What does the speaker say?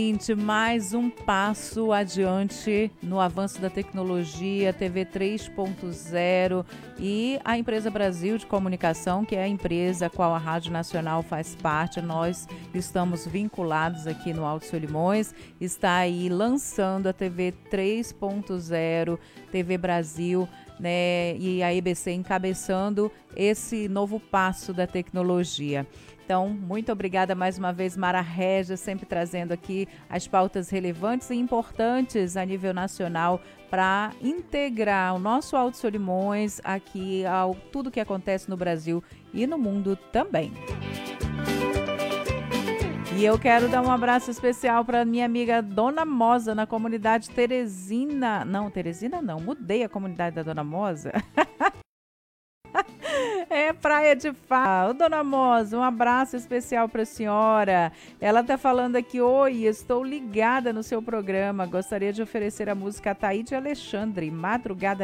Mais um passo adiante no avanço da tecnologia, TV 3.0 e a Empresa Brasil de Comunicação, que é a empresa a qual a Rádio Nacional faz parte, nós estamos vinculados aqui no Alto Solimões, está aí lançando a TV 3.0, TV Brasil, né, e a EBC encabeçando esse novo passo da tecnologia. Então, muito obrigada mais uma vez, Mara Régia, sempre trazendo aqui as pautas relevantes e importantes a nível nacional para integrar o nosso Alto Solimões aqui ao tudo que acontece no Brasil e no mundo também. E eu quero dar um abraço especial para minha amiga Dona Mosa, na comunidade Teresina. Não, Teresina não, mudei a comunidade da Dona Mosa. É Praia de Fá. Ô, Dona Mosa, um abraço especial para a senhora. Ela tá falando aqui: oi, estou ligada no seu programa. Gostaria de oferecer a música Taíde Alexandre, Madrugada